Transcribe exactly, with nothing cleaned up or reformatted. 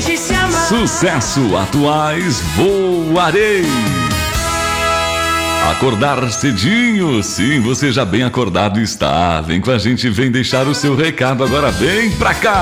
finge se amar. Sucesso atuais, voarei. Acordar cedinho, sim, você já bem acordado está. Vem com a gente, vem deixar o seu recado agora, vem pra cá.